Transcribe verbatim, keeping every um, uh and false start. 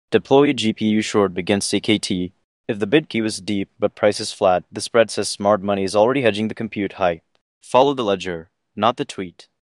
Deploy G P U short against A K T. If the bid key was deep but price is flat, the spread says smart money is already hedging the compute hype. Follow the ledger, not the tweet.